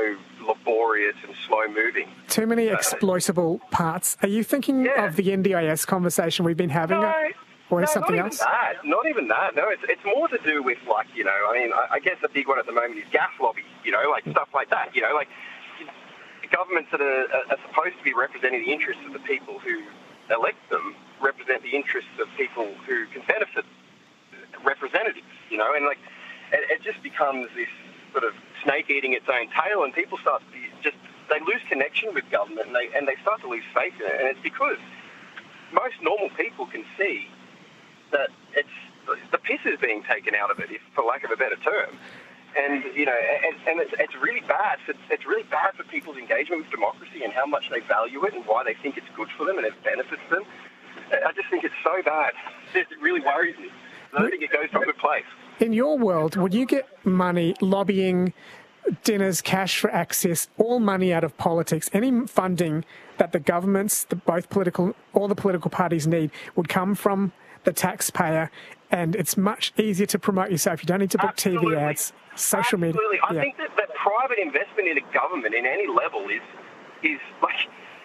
so laborious and slow-moving. Too many exploitable parts. Are you thinking of the NDIS conversation we've been having? Or something else? Not even that. No, it's more to do with, like, you know, I mean, I guess the big one at the moment is gas lobby, you know, like stuff like that, you know, like governments that are supposed to be representing the interests of the people who elect them represent the interests of people who can benefit representatives, you know, and like it just becomes this sort of snake eating its own tail, and people start to they lose connection with government, and they start to lose faith in it, and it's because most normal people can see that the piss is being taken out of it, for lack of a better term, and you know, and it's really bad. It's really bad for people's engagement with democracy and how much they value it and why they think it's good for them and it benefits them. I just think it's so bad. It really worries me. I don't think it goes to a good place. In your world, would you get money, lobbying, dinners, cash for access, all money out of politics, any funding that the governments, all the political parties need would come from the taxpayer, and it's much easier to promote yourself. You don't need to book TV ads, social media. Absolutely. I think that private investment in a government in any level is like,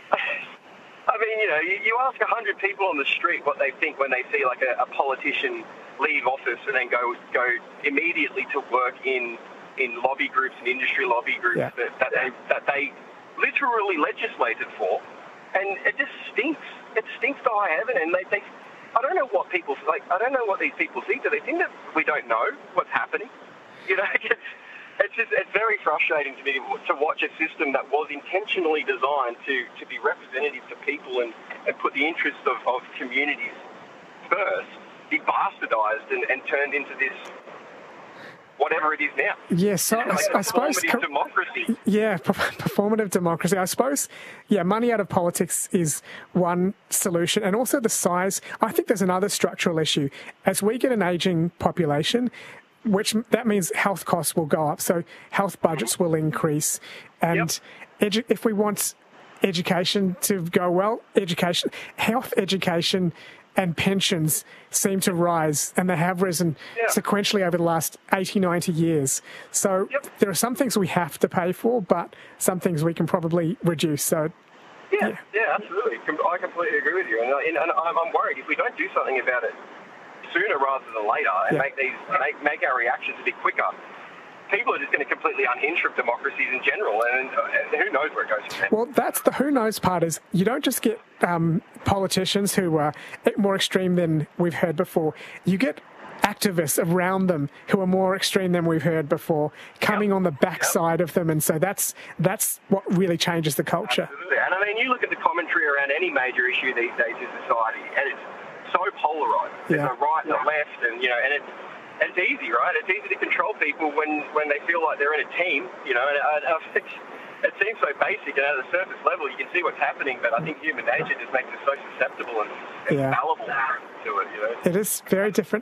I mean, you know, you ask 100 people on the street what they think when they see like a politician leave office and then go immediately to work in lobby groups and industry lobby groups that they literally legislated for, and it just stinks. It stinks to high heaven, and they I don't know what people like. I don't know what these people think. Do they think that we don't know what's happening? You know, it's very frustrating to me to watch a system that was intentionally designed to be representative to people and put the interests of communities first be bastardized and turned into this whatever it is now. Yes, so I suppose democracy. Yeah, performative democracy. I suppose, money out of politics is one solution, and also the size. I think there's another structural issue. As we get an aging population, that means health costs will go up, so health budgets will increase, and if we want education to go well, health education and pensions seem to rise, and they have risen sequentially over the last 80, 90 years. So there are some things we have to pay for, but some things we can probably reduce. So yeah, absolutely. I completely agree with you. And I'm worried if we don't do something about it sooner rather than later and make our reactions a bit quicker, people are just going to completely unhinge from democracies in general, and who knows where it goes from there. Well, that's the who knows part, is you don't just get politicians who are more extreme than we've heard before. You get activists around them who are more extreme than we've heard before, coming on the backside of them, and so that's what really changes the culture. Absolutely. And I mean, you look at the commentary around any major issue these days in society, and it's so polarised. There's a right and a left, and you know, and it's easy, right? It's easy to control people when they feel like they're in a team, you know, and it seems so basic, and at a surface level you can see what's happening, but I think human nature just makes us so susceptible and fallible to it, you know. It is very different.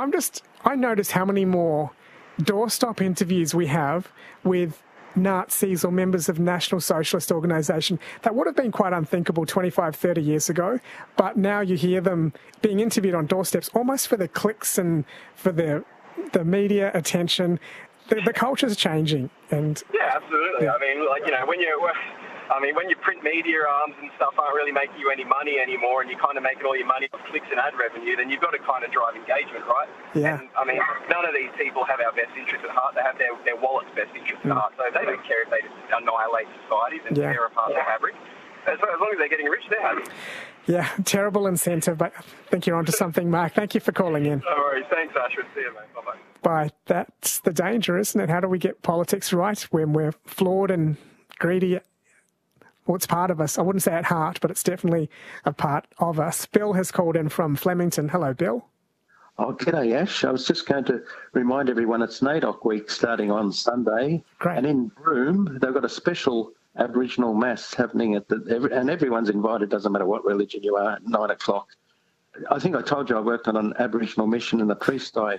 I notice how many more doorstop interviews we have with Nazis or members of National Socialist Organisation that would have been quite unthinkable 25, 30 years ago, but now you hear them being interviewed on doorsteps almost for the clicks and for the media attention. The culture's changing. And absolutely. I mean, like, you know, when your print media arms and stuff aren't really making you any money anymore, and you're kind of making all your money on clicks and ad revenue, then you've got to kind of drive engagement, right? Yeah. And, I mean, none of these people have our best interests at heart. They have their wallet's best interests at heart. So they don't care if they just annihilate societies and tear apart the fabric. As long as they're getting rich, they're happy. Yeah, terrible incentive, but I think you're onto something, Mark. Thank you for calling in. No worries. Thanks, Ashwin. See you, mate. Bye-bye. Bye. That's the danger, isn't it? How do we get politics right when we're flawed and greedy? Well, it's part of us. I wouldn't say at heart, but it's definitely a part of us. Bill has called in from Flemington. Hello, Bill. Oh, g'day, Ash. I was just going to remind everyone it's NAIDOC week starting on Sunday. Great. And in Broome, they've got a special Aboriginal Mass happening and everyone's invited, doesn't matter what religion you are, at 9 o'clock. I think I told you I worked on an Aboriginal mission, and the priest I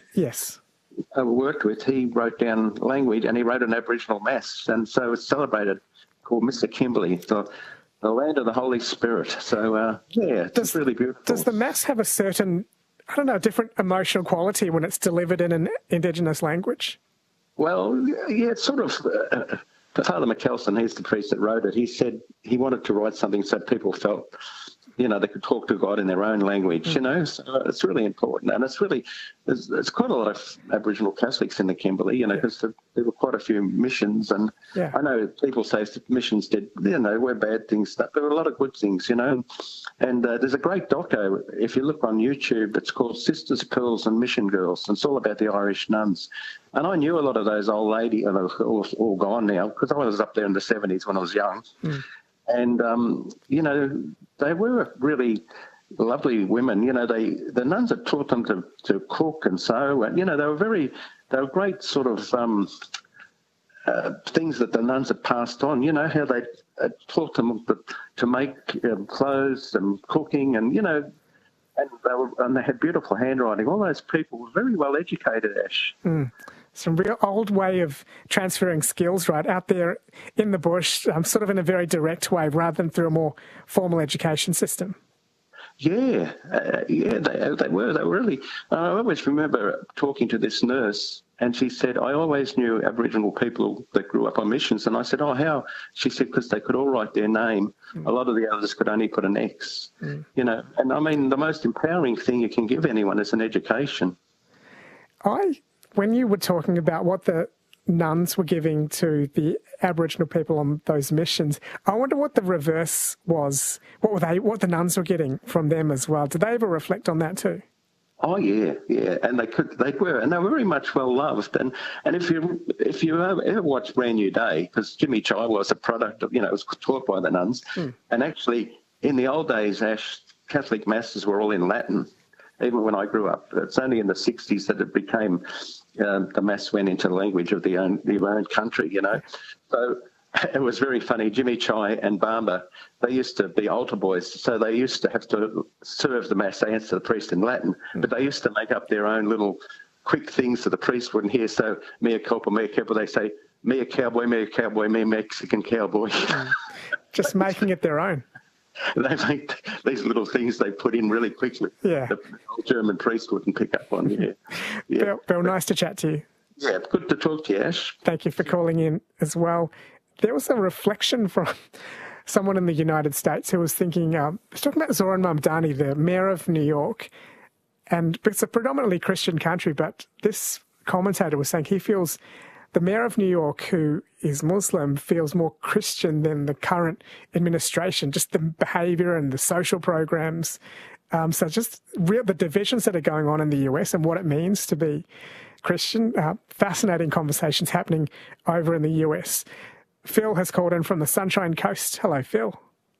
worked with, he wrote down language and he wrote an Aboriginal Mass, and so it's celebrated, called Mr. Kimberley, the land of the Holy Spirit. So, it's really beautiful. Does the Mass have a certain, different emotional quality when it's delivered in an Indigenous language? Well, it's sort of Father McKelson, he's the priest that wrote it, he said he wanted to write something so people felt, they could talk to God in their own language, So it's really important. And it's really, there's quite a lot of Aboriginal Catholics in the Kimberley, because there were quite a few missions. And I know people say missions did, were bad things, but there were a lot of good things, And there's a great doco, if you look on YouTube, it's called Sisters, Pearls and Mission Girls. And it's all about the Irish nuns. And I knew a lot of those old ladies, and they're all gone now, because I was up there in the 70s when I was young. And, they were really lovely women. The nuns had taught them to cook and sew. And, they were great sort of things that the nuns had passed on, how they taught them to make clothes and cooking and, and they had beautiful handwriting. All those people were very well educated, Ash. Some real old way of transferring skills, right, out there in the bush, sort of in a very direct way rather than through a more formal education system. Yeah, they were. They were really... I always remember talking to this nurse, and she said, I always knew Aboriginal people that grew up on missions. And I said, oh, how? She said, because they could all write their name. A lot of the others could only put an X, And I mean, the most empowering thing you can give anyone is an education. When you were talking about what the nuns were giving to the Aboriginal people on those missions, I wonder what the reverse was. What the nuns were getting from them as well. Did they ever reflect on that too? Oh yeah, and they were very much well loved. And if you ever watched Brand New Day, because Jimmy Chai was a product of, it was taught by the nuns, and actually in the old days, Ash, Catholic masses were all in Latin. Even when I grew up, it's only in the 60s that it became, the mass went into the language of the own country, So it was very funny. Jimmy Chai and Bamba, they used to be altar boys, so they used to have to serve the mass. They answer the priest in Latin, but they used to make up their own little quick things so the priest wouldn't hear. So, mea culpa, they say, me a cowboy, me Mexican cowboy. Just making it their own. They make these little things they put in really quickly. Yeah. The old German priest wouldn't pick up on. Yeah. Bill, nice to chat to you. Yeah, good to talk to you, Ash. Thank you for calling in as well. There was a reflection from someone in the United States who was thinking, was talking about Zoran Mamdani, the mayor of New York, and it's a predominantly Christian country, but this commentator was saying he feels the mayor of New York, who is Muslim, feels more Christian than the current administration, just the behaviour and the social programs. So just the divisions that are going on in the US and what it means to be Christian. Fascinating conversations happening over in the US. Phil has called in from the Sunshine Coast. Hello, Phil.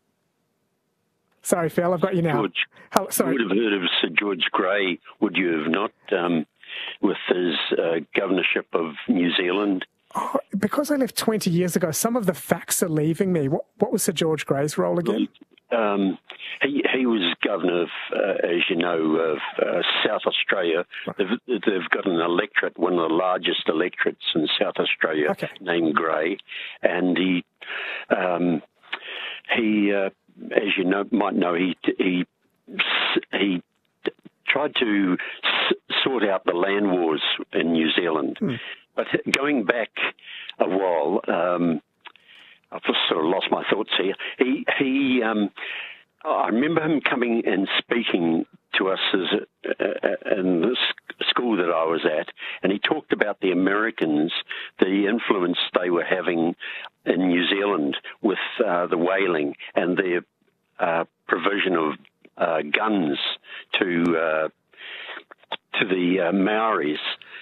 Sorry, Phil, I've got you now. George, Hello, sorry. You would have heard of Sir George Grey, would you have not, with his governorship of New Zealand? Oh, because I left 20 years ago, some of the facts are leaving me. What was Sir George Grey's role again? He was governor of, as you know, of South Australia. Right. They've got an electorate, one of the largest electorates in South Australia, named Grey, and he as you might know, he tried to sort out the land wars in New Zealand. But going back a while, I've just sort of lost my thoughts here. I remember him coming and speaking to us in the school that I was at, and he talked about the Americans, the influence they were having in New Zealand with the whaling and their provision of guns to the Maoris,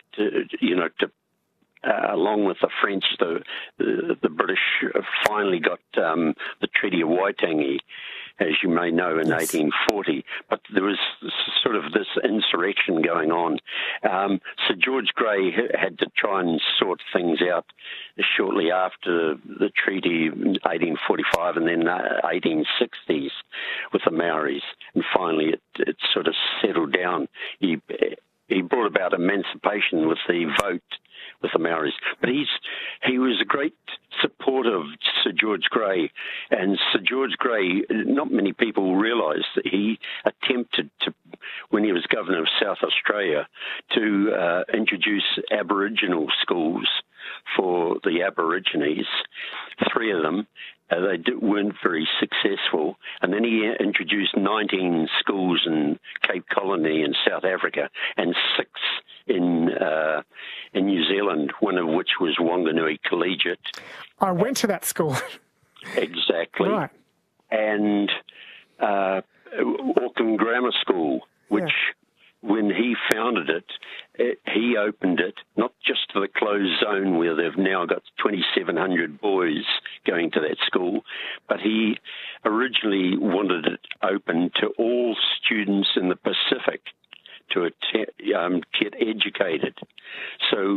along with the French. The British finally got the Treaty of Waitangi, as you may know, in 1840. But there was sort of this insurrection going on. Sir George Grey had to try and sort things out shortly after the treaty in 1845 and then 1860s with the Maoris. And finally it sort of settled down. He brought about emancipation with the vote with the Maoris. But he was a great supporter of Sir George Grey. And Sir George Grey, not many people realise that he attempted to, when he was governor of South Australia, to introduce Aboriginal schools for the Aborigines, 3 of them. Weren't very successful. And then he introduced 19 schools in Cape Colony in South Africa and 6 in New Zealand, one of which was Wanganui Collegiate. I went to that school. Exactly. Right. And Auckland Grammar School, which when he founded it, he opened it not just to the closed zone where they've now got 2,700 boys going to that school, but he originally wanted it open to all students in the Pacific to get educated. So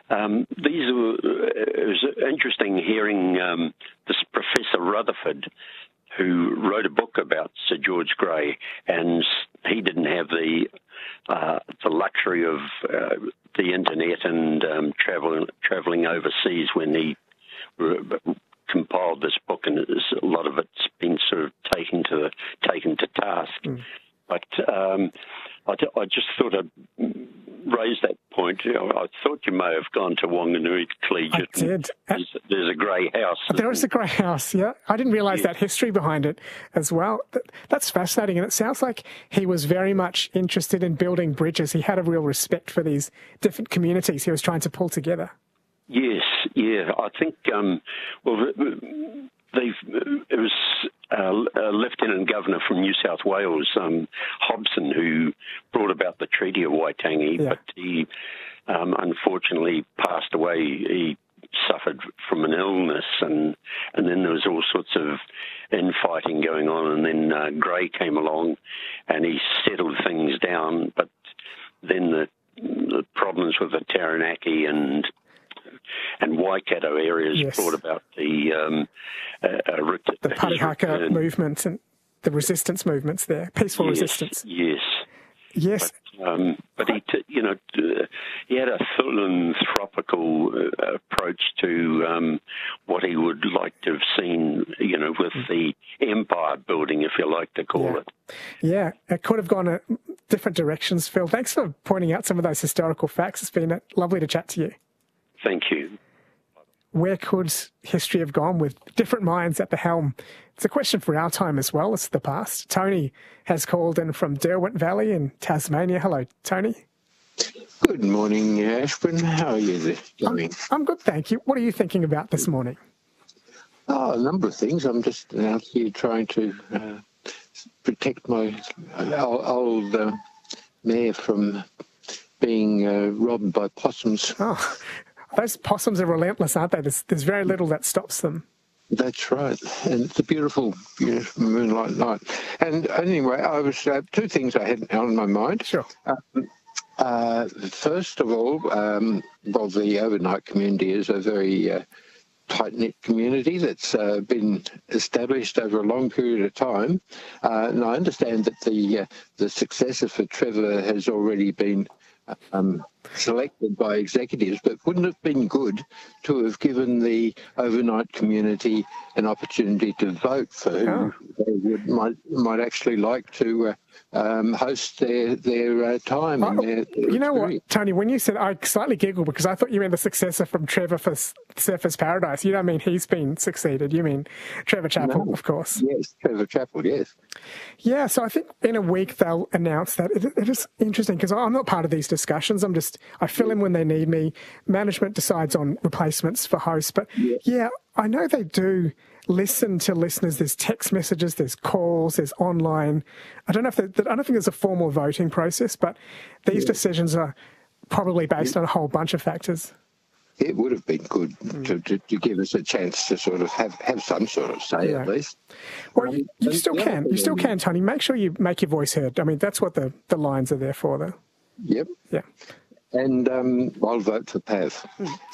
it was interesting hearing this Professor Rutherford, who wrote a book about Sir George Grey, and he didn't have the luxury of the internet and traveling overseas when he compiled this book, and a lot of it's been sort of taken to task. But I just thought I'd raise that point. I thought you may have gone to Wanganui Collegiate. I did. There's a grey house. There is a grey house, yeah. I didn't realise that history behind it as well. That's fascinating, and it sounds like he was very much interested in building bridges. He had a real respect for these different communities he was trying to pull together. Yes, yeah. I think, it was a Lieutenant Governor from New South Wales, Hobson, who brought about the Treaty of Waitangi, but he unfortunately passed away. He suffered from an illness, and then there was all sorts of infighting going on, and then Grey came along and he settled things down, but then the problems with the Taranaki and Waikato areas brought about the Parihaka movement and the resistance movements there, peaceful resistance. Yes. But he had a philanthropical approach to what he would like to have seen, with the empire building, if you like to call it. Yeah, it could have gone different directions, Phil. Thanks for pointing out some of those historical facts. It's been lovely to chat to you. Thank you. Where could history have gone with different minds at the helm? It's a question for our time as well as the past. Tony has called in from Derwent Valley in Tasmania. Hello, Tony. Good morning, Ashwin. How are you doing? I'm good, thank you. What are you thinking about this morning? Oh, a number of things. I'm just out here trying to protect my old mare from being robbed by possums. Oh, those possums are relentless, aren't they? There's very little that stops them. That's right. And it's a beautiful, beautiful moonlight night. And anyway, I was 2 things I had on my mind. Sure. First of all, the overnight community is a very tight-knit community that's been established over a long period of time. And I understand that the successor for Trevor has already been selected by executives, but wouldn't it have been good to have given the overnight community an opportunity to vote for who they might actually like to host their time? You know what, Tony, when you said, I slightly giggled because I thought you meant the successor from Trevor for Surfers Paradise. You don't mean he's been succeeded. You mean Trevor Chappell, of course. Yes, Trevor Chappell, yes. Yeah, so I think in a week they'll announce that. It is interesting because I'm not part of these discussions. I fill in when they need me. Management decides on replacements for hosts. But yeah, I know they do listen to listeners. There's text messages, there's calls, there's online. I don't think there's a formal voting process, but these decisions are probably based on a whole bunch of factors. It would have been good to give us a chance to sort of have some sort of say at least. Well, you still can. You still can, Tony. Make sure you make your voice heard. I mean, that's what the lines are there for, though. Yep. Yeah. And I'll vote for PAV.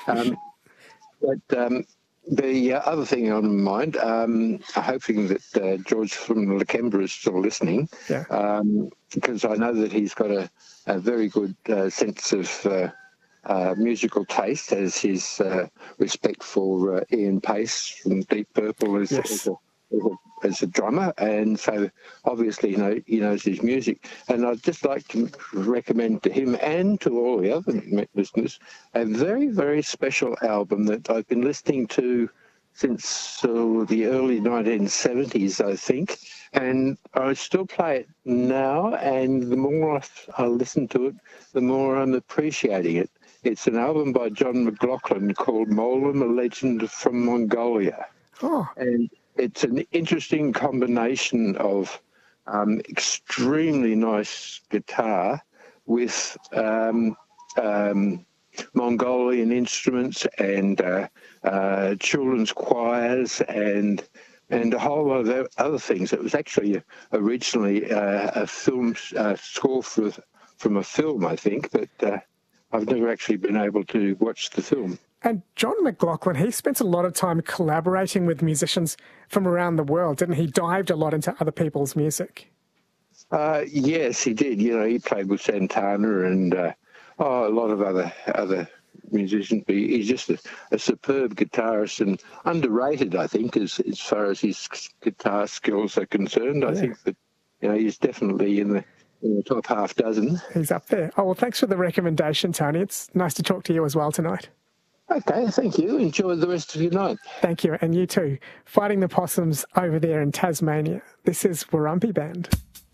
But the other thing on my mind, hoping that George from Lakembra is still listening, because I know that he's got a very good sense of musical taste, as his respect for Ian Pace from Deep Purple is a as a drummer, and so obviously he knows his music. And I'd just like to recommend to him and to all the other listeners a very, very special album that I've been listening to since the early 1970s, I think, and I still play it now, and the more I listen to it, the more I'm appreciating it. It's an album by John McLaughlin called Molam, a Legend from Mongolia. Oh. And it's an interesting combination of extremely nice guitar with Mongolian instruments and children's choirs and a whole lot of other things. It was actually originally a film score from a film, I think, but I've never actually been able to watch the film. And John McLaughlin, he spent a lot of time collaborating with musicians from around the world, didn't he? Dived a lot into other people's music. Yes, he did. He played with Santana and a lot of other musicians. He's just a superb guitarist and underrated, I think, as far as his guitar skills are concerned. I think that he's definitely in the top half dozen. He's up there. Oh, well, thanks for the recommendation, Tony. It's nice to talk to you as well tonight. Okay, thank you. Enjoy the rest of your night. Thank you, and you too. Fighting the possums over there in Tasmania. This is Warumpi Band.